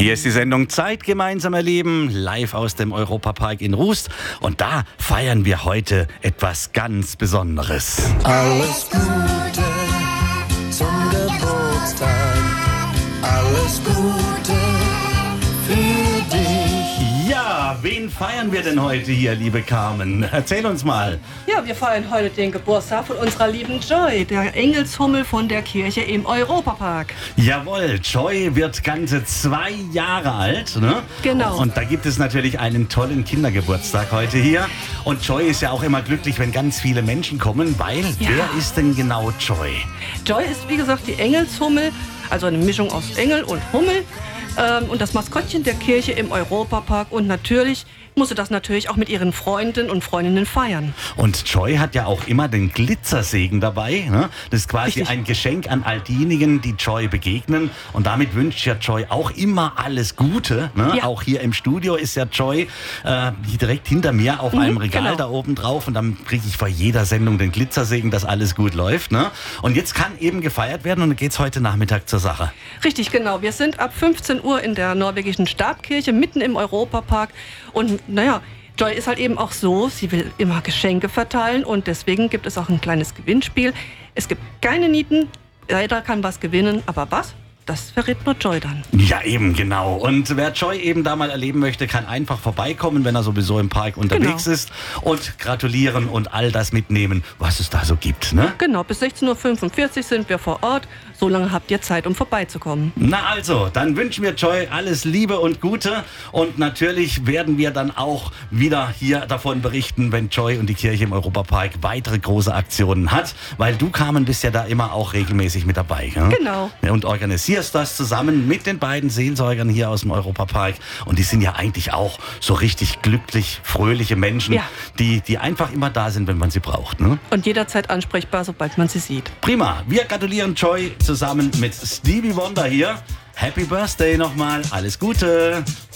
Hier ist die Sendung Zeit gemeinsam erleben, live aus dem Europapark in Rust. Und da feiern wir heute etwas ganz Besonderes. Alles Gute zum Geburtstag, alles Gute für dich. Ja, wen feiern wir denn heute hier, liebe Carmen? Erzähl uns mal. Ja, wir feiern heute den Geburtstag von unserer lieben Joy, der Engelshummel von der Kirche im Europapark. Jawohl, Joy wird ganze 2 Jahre alt, ne? Genau. Und da gibt es natürlich einen tollen Kindergeburtstag heute hier. Und Joy ist ja auch immer glücklich, wenn ganz viele Menschen kommen, weil wer ist denn genau Joy? Joy ist, wie gesagt, die Engelshummel, also eine Mischung aus Engel und Hummel. Und das Maskottchen der Kirche im Europapark. Und natürlich musste das natürlich auch mit ihren Freunden und Freundinnen feiern. Und Joy hat ja auch immer den Glitzersegen dabei, ne? Das ist quasi Richtig. ein Geschenk an all diejenigen, die Joy begegnen. Und damit wünscht ja Joy auch immer alles Gute, ne? Ja. Auch hier im Studio ist ja Joy hier direkt hinter mir auf einem Regal genau. da oben drauf. Und dann kriege ich vor jeder Sendung den Glitzersegen, dass alles gut läuft, ne? Und jetzt kann eben gefeiert werden und dann geht's heute Nachmittag zur Sache. Richtig, genau. Wir sind ab 15 Uhr in der norwegischen Stabkirche, mitten im Europapark. Und naja, Joy ist halt eben auch so, sie will immer Geschenke verteilen und deswegen gibt es auch ein kleines Gewinnspiel. Es gibt keine Nieten, jeder kann was gewinnen, aber was? Das verrät nur Joy dann. Ja, eben, genau. Und wer Joy eben da mal erleben möchte, kann einfach vorbeikommen, wenn er sowieso im Park unterwegs ist und gratulieren und all das mitnehmen, was es da so gibt, ne? Genau, bis 16.45 Uhr sind wir vor Ort. So lange habt ihr Zeit, um vorbeizukommen. Na also, dann wünschen wir Joy alles Liebe und Gute und natürlich werden wir dann auch wieder hier davon berichten, wenn Joy und die Kirche im Europapark weitere große Aktionen hat, weil du, Carmen, bist ja da immer auch regelmäßig mit dabei, gell? Genau. Und organisierst das zusammen mit den beiden Seelsorgern hier aus dem Europapark und die sind ja eigentlich auch so richtig glücklich, fröhliche Menschen, Ja. die einfach immer da sind, wenn man sie braucht, ne? Und jederzeit ansprechbar, sobald man sie sieht. Prima, wir gratulieren Joy zusammen mit Stevie Wonder hier. Happy Birthday nochmal, alles Gute.